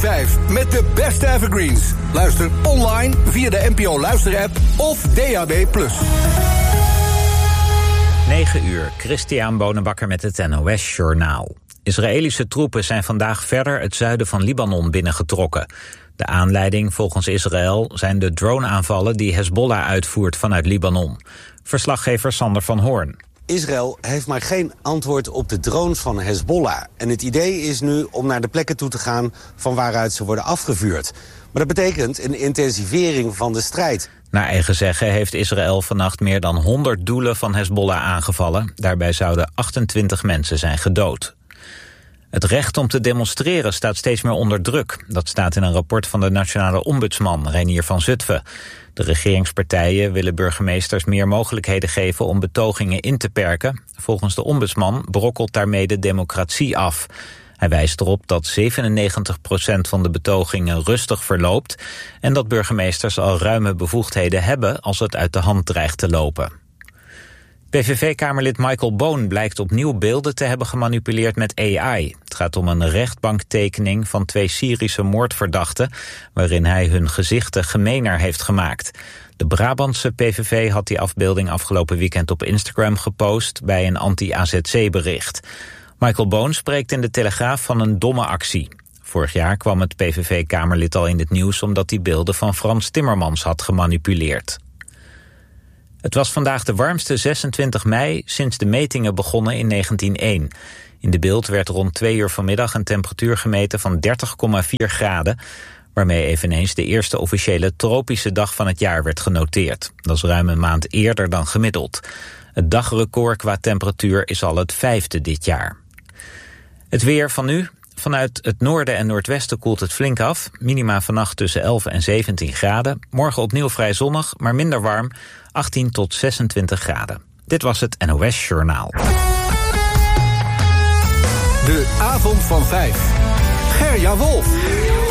5 met de beste evergreens. Luister online via de NPO Luisterapp of DAB+. 9 uur, Christian Bonenbakker met het NOS Journaal. Israëlische troepen zijn vandaag verder het zuiden van Libanon binnengetrokken. De aanleiding volgens Israël zijn de drone-aanvallen die Hezbollah uitvoert vanuit Libanon. Verslaggever Sander van Hoorn. Israël heeft maar geen antwoord op de drones van Hezbollah. En het idee is nu om naar de plekken toe te gaan van waaruit ze worden afgevuurd. Maar dat betekent een intensivering van de strijd. Naar eigen zeggen heeft Israël vannacht meer dan 100 doelen van Hezbollah aangevallen. Daarbij zouden 28 mensen zijn gedood. Het recht om te demonstreren staat steeds meer onder druk. Dat staat in een rapport van de nationale ombudsman, Reinier van Zutphen. De regeringspartijen willen burgemeesters meer mogelijkheden geven om betogingen in te perken. Volgens de ombudsman brokkelt daarmee de democratie af. Hij wijst erop dat 97% van de betogingen rustig verloopt en dat burgemeesters al ruime bevoegdheden hebben als het uit de hand dreigt te lopen. PVV-kamerlid Michael Boon blijkt opnieuw beelden te hebben gemanipuleerd met AI. Het gaat om een rechtbanktekening van 2 Syrische moordverdachten, waarin hij hun gezichten gemener heeft gemaakt. De Brabantse PVV had die afbeelding afgelopen weekend op Instagram gepost bij een anti-AZC-bericht. Michael Boon spreekt in de Telegraaf van een domme actie. Vorig jaar kwam het PVV-kamerlid al in het nieuws omdat hij beelden van Frans Timmermans had gemanipuleerd. Het was vandaag de warmste 26 mei sinds de metingen begonnen in 1901. In de beeld werd rond 2 uur vanmiddag een temperatuur gemeten van 30,4 graden... waarmee eveneens de eerste officiële tropische dag van het jaar werd genoteerd. Dat is ruim een maand eerder dan gemiddeld. Het dagrecord qua temperatuur is al het 5e dit jaar. Het weer van nu. Vanuit het noorden en noordwesten koelt het flink af. Minima vannacht tussen 11 en 17 graden. Morgen opnieuw vrij zonnig, maar minder warm. 18 tot 26 graden. Dit was het NOS Journaal. De avond van 5. Gerja Wolf.